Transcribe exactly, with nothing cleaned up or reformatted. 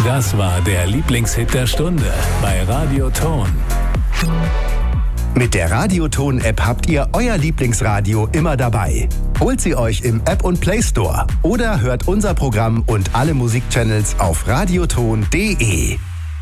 Das war der Lieblingshit der Stunde bei Radio Ton. Mit der Radioton-App habt ihr euer Lieblingsradio immer dabei. Holt sie euch im App und Play Store oder hört unser Programm und alle Musikchannels auf radioton punkt de.